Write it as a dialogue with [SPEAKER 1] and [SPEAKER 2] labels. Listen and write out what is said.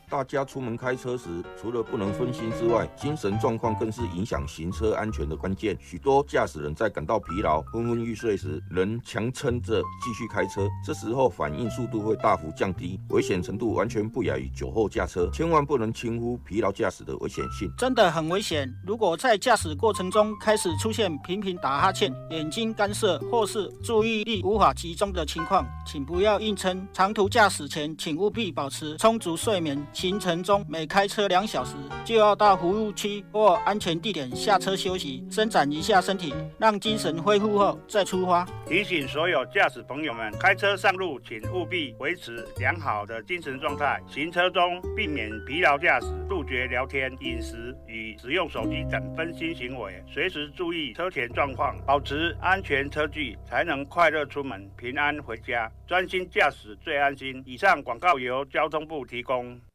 [SPEAKER 1] 大家出门开车时，除了不能分心之外，精神状况更是影响行车安全的关键。许多驾驶人在感到疲劳、昏昏欲睡时，仍强撑着继续开车，这时候反应速度会大幅降低，危险程度完全不亚于酒后驾车。千万不能轻忽疲劳驾驶的危险性，
[SPEAKER 2] 真的很危险。如果在驾驶过程中开始出现频频打哈欠、眼睛干涩或是注意力无法集中的情况，请不要硬撑。长途驾驶前，请务必保持充足睡眠。行程中每开车2小时，就要到服务区或安全地点下车休息，伸展一下身体，让精神恢复后再出发。
[SPEAKER 3] 提醒所有驾驶朋友们，开车上路请务必维持良好的精神状态，行车中避免疲劳驾驶，杜绝聊天、饮食与使用手机等分心行为，随时注意车前状况，保持安全车距，才能快乐出门，平安回家。专心驾驶最安心。以上广告由交通部提供。